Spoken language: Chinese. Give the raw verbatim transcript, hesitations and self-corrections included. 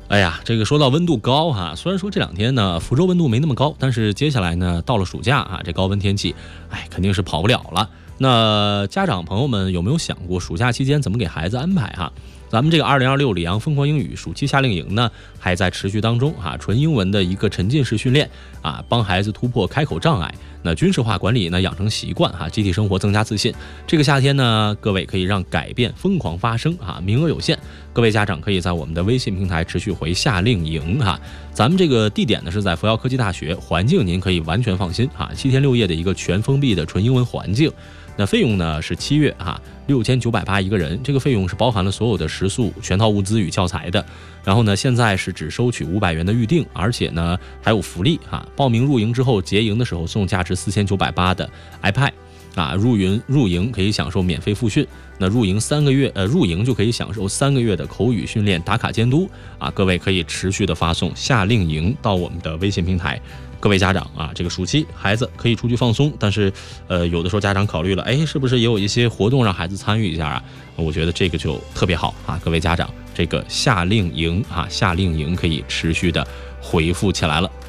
哎呀，这个说到温度高哈，虽然说这两天呢福州温度没那么高，但是接下来呢到了暑假啊，这高温天气，哎，肯定是跑不了了。那家长朋友们有没有想过暑假期间怎么给孩子安排哈？咱们这个二零二六里昂疯狂英语暑期夏令营呢，还在持续当中啊，纯英文的一个沉浸式训练啊，帮孩子突破开口障碍。那军事化管理呢，养成习惯哈，集体生活增加自信。这个夏天呢，各位可以让改变疯狂发生啊，名额有限，各位家长可以在我们的微信平台持续回夏令营哈。咱们这个地点呢是在佛耀科技大学，环境您可以完全放心啊，七天六夜的一个全封闭的纯英文环境。那费用呢是七月哈六千九百八一个人，这个费用是包含了所有的食宿、全套物资与教材的。然后呢，现在是只收取五百元的预定，而且呢还有福利哈，报名入营之后结营的时候送价值四千九百八的 iPad。啊，入营入营可以享受免费复训，那入营三个月，呃，入营就可以享受三个月的口语训练打卡监督啊。各位可以持续的发送夏令营到我们的微信平台。各位家长啊，这个暑期孩子可以出去放松，但是呃，有的时候家长考虑了，哎，是不是也有一些活动让孩子参与一下啊？我觉得这个就特别好啊。各位家长，这个夏令营啊，夏令营可以持续的回复起来了。